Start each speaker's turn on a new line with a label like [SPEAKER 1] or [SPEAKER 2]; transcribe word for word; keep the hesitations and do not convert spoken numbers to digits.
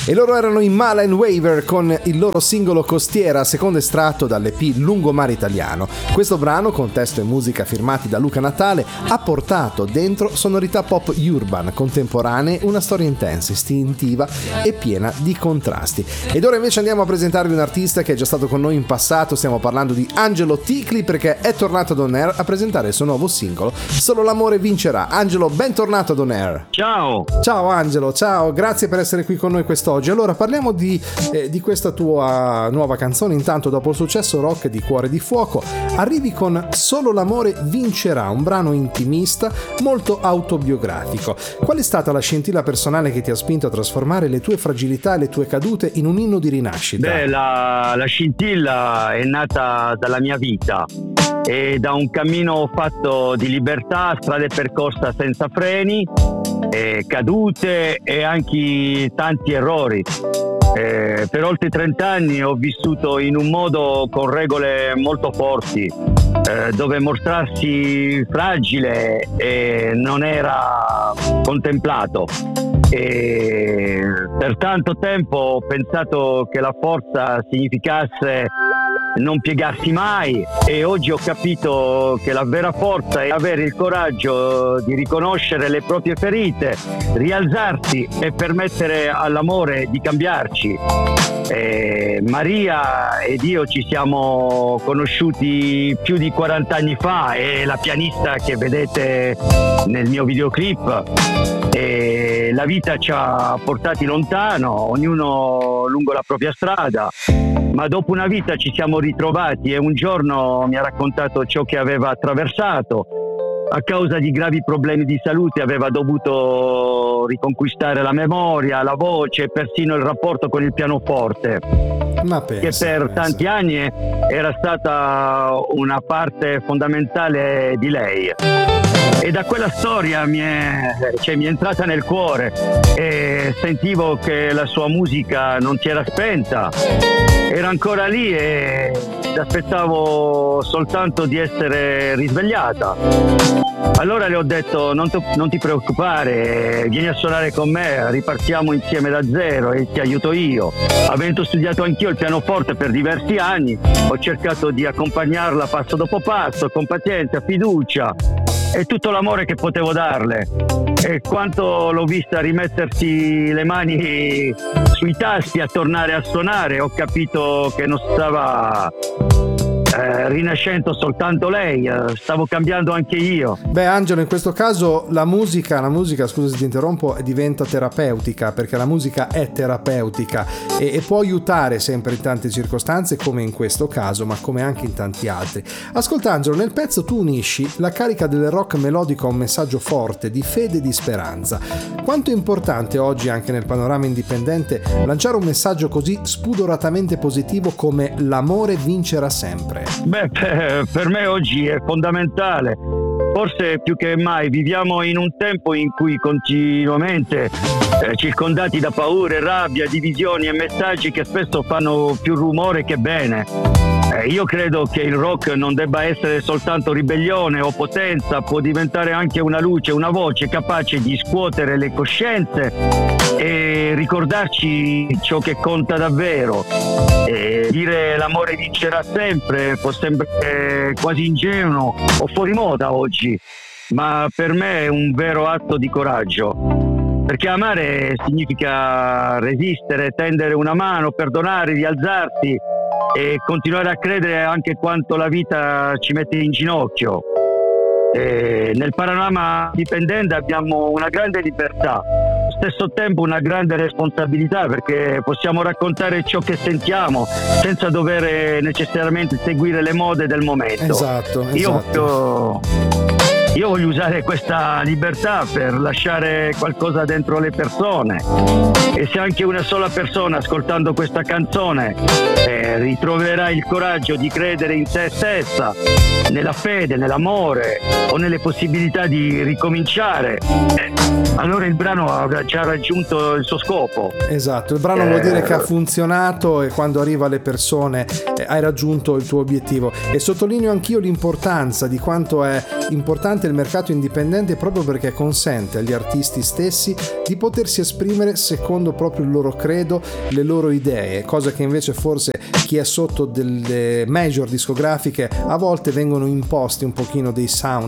[SPEAKER 1] E loro erano i Mala and Waver con il loro singolo Costiera, secondo estratto dall'E P Lungomare Italiano. Questo brano, con testo e musica firmati da Luca Natale, ha portato dentro sonorità pop urban, contemporanee, una storia intensa, istintiva e piena di contrasti. Ed ora invece andiamo a presentarvi un artista che è già stato con noi in passato. Stiamo parlando di Angelo Ticli, perché è tornato ad On Air a presentare il suo nuovo singolo Solo l'amore vincerà. Angelo, bentornato ad On Air.
[SPEAKER 2] Ciao.
[SPEAKER 1] Ciao Angelo, ciao, grazie per essere qui con noi quest'oggi. Allora parliamo di, eh, di questa tua nuova canzone. Intanto, dopo il successo rock di Cuore di Fuoco, arrivi con Solo l'amore vincerà, un brano intimista molto autobiografico. Qual è stata la scintilla personale che ti ha spinto a trasformare le tue fragilità e le tue cadute in un inno di rinascita?
[SPEAKER 2] Beh, la, la scintilla è nata dalla mia vita e da un cammino fatto di libertà, strade percorsa senza freni, eh, cadute e anche tanti errori. Eh, per oltre trenta anni ho vissuto in un modo con regole molto forti, eh, dove mostrarsi fragile eh, non era contemplato. E per tanto tempo ho pensato che la forza significasse non piegarsi mai, e oggi ho capito che la vera forza è avere il coraggio di riconoscere le proprie ferite, rialzarsi e permettere all'amore di cambiarci. E Maria ed io ci siamo conosciuti più di quaranta anni fa, è la pianista che vedete nel mio videoclip, e la vita ci ha portati lontano, ognuno lungo la propria strada, ma dopo una vita ci siamo ritrovati e un giorno mi ha raccontato ciò che aveva attraversato. A causa di gravi problemi di salute aveva dovuto riconquistare la memoria, la voce e persino il rapporto con il pianoforte,
[SPEAKER 1] Ma pensa,
[SPEAKER 2] che per
[SPEAKER 1] pensa.
[SPEAKER 2] tanti anni era stata una parte fondamentale di lei. E da quella storia mi è, cioè, mi è entrata nel cuore, e sentivo che la sua musica non si era spenta, era ancora lì e aspettavo soltanto di essere risvegliata. Allora le ho detto: non, to- non ti preoccupare, vieni a suonare con me, ripartiamo insieme da zero e ti aiuto io. Avendo studiato anch'io il pianoforte per diversi anni, ho cercato di accompagnarla passo dopo passo, con pazienza, fiducia e tutto l'amore che potevo darle. E quanto l'ho vista rimettersi le mani sui tasti, a tornare a suonare, ho capito che non stava eh, rinascendo soltanto lei, eh, stavo cambiando anche io.
[SPEAKER 1] Beh Angelo, in questo caso la musica, la musica, scusa se ti interrompo, diventa terapeutica, perché la musica è terapeutica e, e può aiutare sempre in tante circostanze, come in questo caso, ma come anche in tanti altri. Ascolta Angelo, nel pezzo tu unisci la carica del rock melodico a un messaggio forte di fede e di speranza. Quanto è importante oggi, anche nel panorama indipendente, lanciare un messaggio così spudoratamente positivo come l'amore vincerà sempre?
[SPEAKER 2] Beh, per, per me oggi è fondamentale. Forse più che mai viviamo in un tempo in cui continuamente eh, circondati da paure, rabbia, divisioni e messaggi che spesso fanno più rumore che bene. Eh, io credo che il rock non debba essere soltanto ribellione o potenza, può diventare anche una luce, una voce capace di scuotere le coscienze e ricordarci ciò che conta davvero. E dire l'amore vincerà sempre può sembrare quasi ingenuo o fuori moda oggi, ma per me è un vero atto di coraggio, perché amare significa resistere, tendere una mano, perdonare, rialzarsi e continuare a credere anche quanto la vita ci mette in ginocchio. E nel panorama dipendente abbiamo una grande libertà, allo stesso tempo una grande responsabilità, perché possiamo raccontare ciò che sentiamo senza dover necessariamente seguire le mode del momento.
[SPEAKER 1] Esatto, esatto.
[SPEAKER 2] Io voglio, io voglio usare questa libertà per lasciare qualcosa dentro le persone, e se anche una sola persona ascoltando questa canzone eh, ritroverà il coraggio di credere in se stessa, nella fede, nell'amore o nelle possibilità di ricominciare, eh, allora il brano avrà già raggiunto il suo scopo.
[SPEAKER 1] Esatto, il brano eh... vuol dire che ha funzionato, e quando arriva alle persone eh, hai raggiunto il tuo obiettivo. E sottolineo anch'io l'importanza di quanto è importante il mercato indipendente proprio perché consente agli artisti stessi di potersi esprimere secondo proprio il loro credo, le loro idee, cosa che invece forse chi è sotto delle major discografiche a volte vengono imposti un pochino dei sound